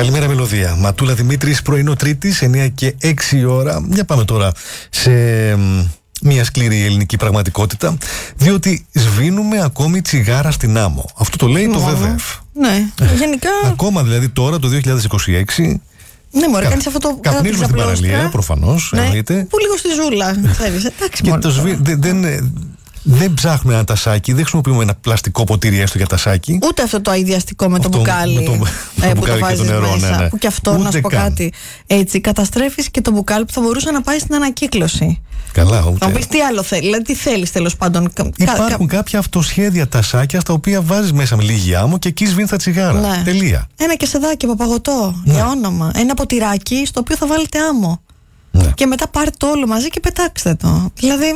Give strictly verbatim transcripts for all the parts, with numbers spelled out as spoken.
Καλημέρα Μελωδία. Ματούλα Δημήτρης, πρωινό Τρίτης, εννιά και έξι η ώρα. Για πάμε τώρα σε μια σκληρή ελληνική πραγματικότητα, διότι σβήνουμε ακόμη τσιγάρα στην άμμο. Αυτό το λέει oh. το ΒΕΒΕΦ. Ναι, γενικά. Ακόμα δηλαδή τώρα το δύο χιλιάδες είκοσι έξι. Ναι, μωρέ, κάνεις αυτό το. Καπνίζουμε στην παραλία, προφανώς. Ναι, που λίγο στη ζούλα. Ξέρεις, εντάξει, και το σβή... δεν, δεν, δεν ψάχνουμε ένα τασάκι, δεν χρησιμοποιούμε ένα πλαστικό ποτήρι έστω για τασάκι. Ούτε αυτό το αειδιαστικό με το αυτό, μπουκάλι. Με το, με ε, το που το βάζεις νερό, μέσα. Ναι, ναι. Που και αυτό, ούτε να σου πω καν. κάτι. Έτσι, καταστρέφεις και το μπουκάλι που θα μπορούσε να πάει στην ανακύκλωση. Καλά, ούτε. Θα μου πεις τι άλλο θέλει, δηλαδή τι θέλεις τέλος πάντων. Υπάρχουν κα... κάποια αυτοσχέδια τασάκια στα οποία βάζεις μέσα με λίγη άμμο και εκεί σβήνει τα τσιγάρα. Ναι. Τελεία. Ένα κεσεδάκι από παγωτό, ναι. για όνομα. Ένα ποτηράκι στο οποίο θα βάλετε άμμο. Ναι. Και μετά πάρτε το όλο μαζί και πετάξτε το. Δηλαδή.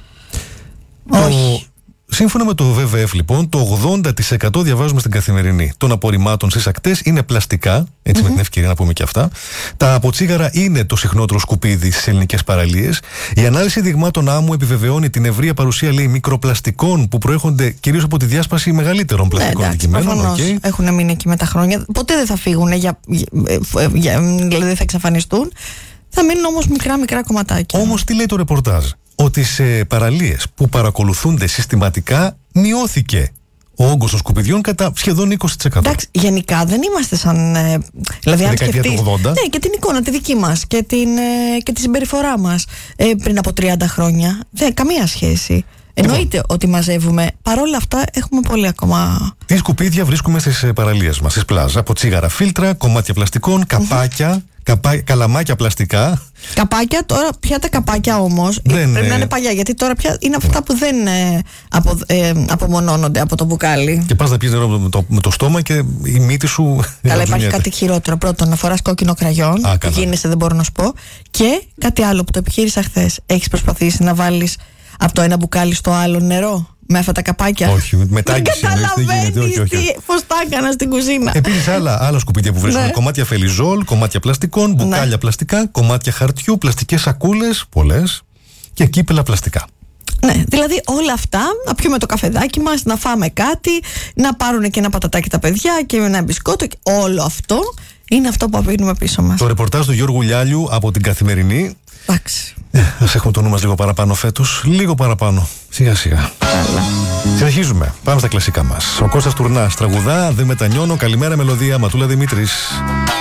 Το... Όχι. Σύμφωνα με το ΒΕΒΕΦ, λοιπόν, το ογδόντα τοις εκατό διαβάζουμε στην Καθημερινή των απορριμμάτων στις ακτές είναι πλαστικά. Έτσι, mm-hmm. με την ευκαιρία να πούμε και αυτά. Τα αποτσίγαρα είναι το συχνότερο σκουπίδι στις ελληνικές παραλίες. Η ανάλυση δειγμάτων άμμου επιβεβαιώνει την ευρεία παρουσία, λέει, μικροπλαστικών που προέρχονται κυρίως από τη διάσπαση μεγαλύτερων πλαστικών αντικειμένων. Okay. Έχουν μείνει εκεί με τα χρόνια. Ποτέ δεν θα φύγουν, για, για, για, δηλαδή δεν θα εξαφανιστούν. Θα μείνουν όμως μικρά-μικρά κομματάκια. Όμως τι λέει το ρεπορτάζ? Ότι σε παραλίες που παρακολουθούνται συστηματικά μειώθηκε ο όγκος των σκουπιδιών κατά σχεδόν είκοσι τοις εκατό. Εντάξει, γενικά δεν είμαστε σαν. Ε, δηλαδή, αν σκεφτείς. Ναι, και την εικόνα τη δική μας και, την, ε, και τη συμπεριφορά μας ε, πριν από τριάντα χρόνια. Δεν, καμία σχέση. Εννοείται λοιπόν ότι μαζεύουμε. Παρ' όλα αυτά έχουμε πολύ ακόμα. Τι σκουπίδια βρίσκουμε στις παραλίες μας, στις πλάζ? Από τσίγαρα φίλτρα, κομμάτια πλαστικών, καπάκια. Mm-hmm. Καπά, καλαμάκια πλαστικά. Καπάκια, τώρα πια τα καπάκια όμως δεν, πρέπει ε... να είναι παλιά, γιατί τώρα πια είναι αυτά που δεν ε, απο, ε, απομονώνονται από το μπουκάλι. Και πας να πιεις νερό με το, με το στόμα και η μύτη σου. Καλά, υπάρχει κάτι χειρότερο. Πρώτον, να φοράς κόκκινο κραγιόν. Α, που γίνεσαι, δεν μπορώ να σου πω. Και κάτι άλλο που το επιχείρησα χθες. Έχεις προσπαθήσει να βάλεις από το ένα μπουκάλι στο άλλο νερό? Με αυτά τα καπάκια. Όχι, μετάγγιση. Δεν καταλαβαίνεις πώς τα έκανα στην κουζίνα. Επίσης, άλλα, άλλα σκουπίδια που βρίσκουν. Ναι. Κομμάτια φελιζόλ, κομμάτια πλαστικών, μπουκάλια ναι. πλαστικά, κομμάτια χαρτιού, πλαστικές σακούλες, πολλές, και κύπελα πλαστικά. Ναι, δηλαδή όλα αυτά, να πιούμε το καφεδάκι μας, να φάμε κάτι, να πάρουν και ένα πατατάκι τα παιδιά και ένα μπισκότο. Όλο αυτό είναι αυτό που αφήνουμε πίσω μας. Το ρεπορτάζ του Γιώργου Λιάλιου από την Καθημερινή. Εντάξει. Ε, ας έχουμε το νου μας λίγο παραπάνω φέτος. Λίγο παραπάνω. Σιγά σιγά. Καλά. Συνεχίζουμε. Πάμε στα κλασικά μας. Ο Κώστας Τουρνάς τραγουδά, δεν μετανιώνω. Καλημέρα Μελωδία, Ματούλα Δημήτρης.